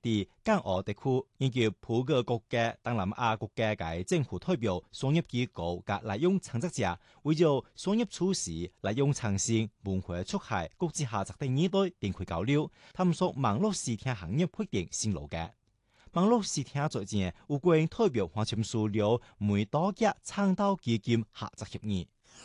喺港澳地區研究葡國國家、東南亞國家嘅政府代表、商業機構及來用創作者，為咗商業措施來用創新、文化促進、國際合作等議題展開交流，探索網絡視聽行業發展新路嘅。網絡視聽最近有關代表黃簽署了每多家倡導基金合作協議。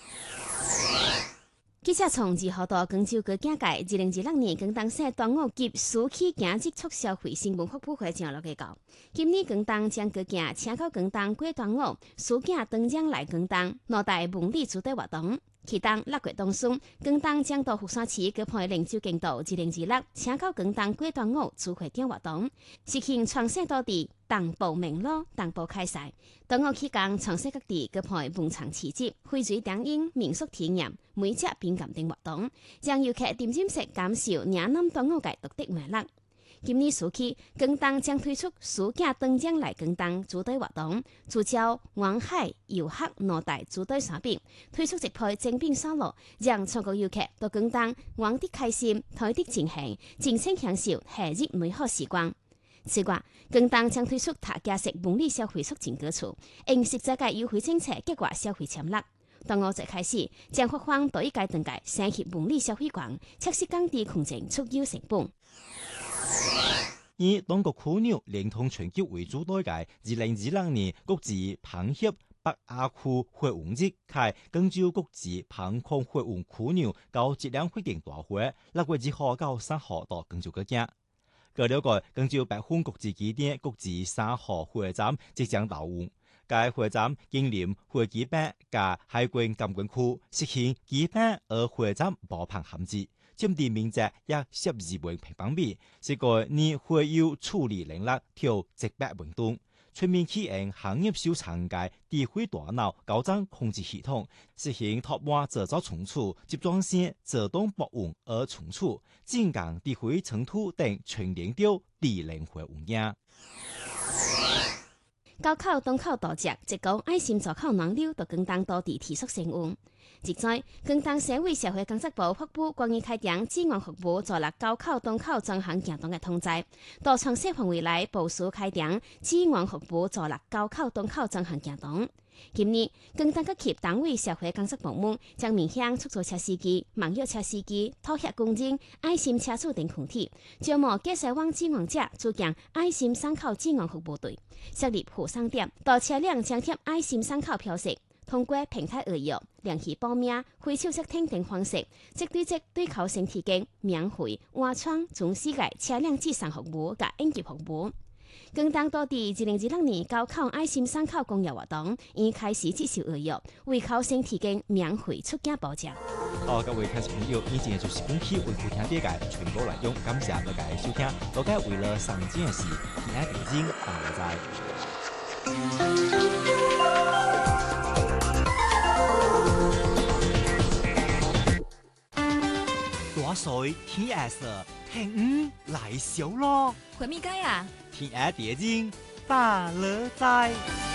記者從2號到廣州個境界，2026年廣東省端午節暑期經濟促消費新聞發佈會上落嘅講，今年廣東將個境請到廣東過端午，暑假登江來廣東，內帶文旅主題活動。其中6月當中，廣東將到福山市個配靈州徑道2026請到廣東過端午主會點活動，實行全省多地同步明路、同步開賽。端午期間，全省各地個配文創市集、匯水點映、民俗體驗、美食品鑑等活動，讓遊客點心食感受嶺南端午嘅獨特魅力。今年暑期，廣東將推出暑假登江來廣東主題活動，聚焦灣海遊客內帶主題產品，推出一批精品沙律，讓全國遊客到廣東玩得開心、台得盡興，盡情享受夏日美好時光。此外，廣東將推出客家式文旅消費促進歌曲，用實際嘅優惠政策激活消費潛力。端午節開始，將發放到一屆登界升級文旅消費券，測試降低空前出遊成本。 以當國虎鳥連同全球為主題嘅2026年國際螃協北亞區會運節及廣州國際螃礦會運虎鳥高質量會展大會，6月2號到3號到廣州個境。據了解，廣州白雲國際機場國際3號會展即將投運，該會展緊鄰會機場及海關監管區，實行機場和會展包棚銜接。佔地面積約12萬平方米，是個你會有處理能力調100萬噸，全面起用行業小場嘅智慧大腦高張控制系統，實行托盤製造存儲、集裝箱自動保溫而存儲、精簡智慧存儲等全連調智能化運營。 高考、東考大捷，一個愛心助考暖流到廣東多地提速成運。即在廣東省委社會工作部發布關於開展志願服務助力高考、東考專項行動嘅通知，到全省範圍內部署開展志願服務助力高考、東考專項行動。今年，廣東各級單位社會工作部門將面向出租車司機、網約車司機、拖客工人、愛心車主等群體，招募介紹往志願者組建愛心省考志願服務隊，設立附送點，到車輛張貼愛心省考標識，通過平台預約、聯繫報名、會手續等方式，即對即對考生提供免費、換窗、總世界車輛諮詢服務及應急服務。廣東多地2026年高考愛心省考公益活動已開始接受預約，為考生提供免費出境保障。 各位聽眾朋友，以前就是本期為顧聽啲嘅全國內容，感謝大家收聽。大家為了上件事，聽下電視，大水天顏色，聽來小咯。 回咪街啊？ 天顏碟睛大樂在。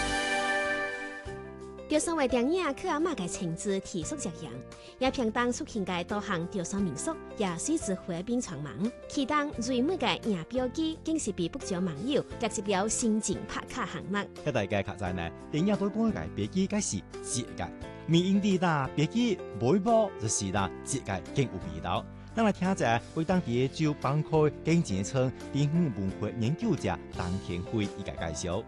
吊山為電影去阿媽嘅情節提速着樣，也平當出現嘅多項吊山民宿，也隨之回變傳聞。其中最美嘅影標記，竟是被不少網友列入了心情拍卡項目。 喺大家卡在呢，電影對本嘅標記該是節嘅，面影地大標記每波就是啦節嘅更有味道。當來聽者為當地就幫開更簡稱電影文化研究者當天會一個介紹。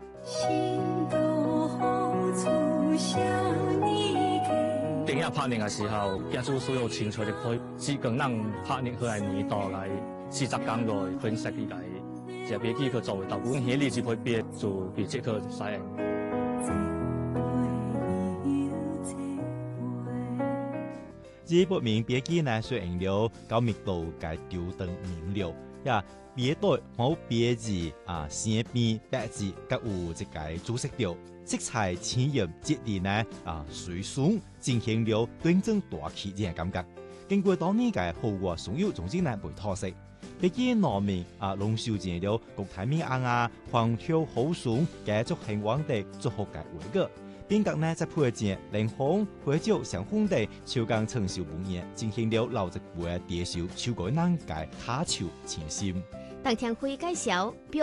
電影拍攝嘅時候，記住所有清楚的可以只跟咱拍攝去嘅年代來試習講來分析呢個，就別記佢作為導管顯例子會別做別即刻使用。 這部名別記呢，雖然了高密度嘅吊燈明了，呀別對冇別字啊，線邊白字各有一個主色調，色彩淺艷節理呢啊隨順進行了端正大氣嘅感覺。經過多年嘅豪華所有總之呢為特色，別記內面啊龍秀見了國泰民安啊，環跳好順繼續興旺地祝福嘅為個。邊角呢在配件靈紅花椒上紅地超江成熟本業進行了老一輩嘅蝶手超過難解卡球前線。 當天會介紹